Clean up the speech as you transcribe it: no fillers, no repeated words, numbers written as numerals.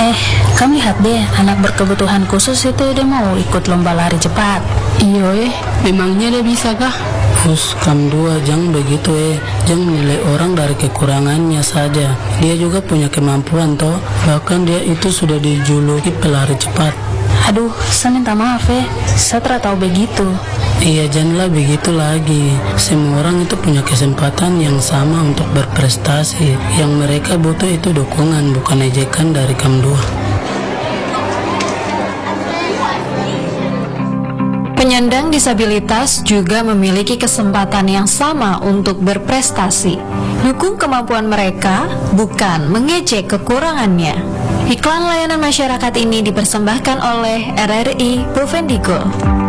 Kamu lihat deh, anak berkebutuhan khusus itu dia mau ikut lomba lari cepat. Iyo memangnya dia bisa kah? Kam 2 jangan begitu jangan nilai orang dari kekurangannya saja. Dia juga punya kemampuan toh, bahkan dia itu sudah dijuluki pelari cepat. Aduh, saya minta maaf saya tidak tahu begitu. Iya, janganlah begitu lagi. Semua orang itu punya kesempatan yang sama untuk berprestasi. Yang mereka butuh itu dukungan, bukan ejekan dari Kam 2. Penyandang disabilitas juga memiliki kesempatan yang sama untuk berprestasi. Dukung kemampuan mereka, bukan mengejek kekurangannya. Iklan layanan masyarakat ini dipersembahkan oleh RRI Provendigo.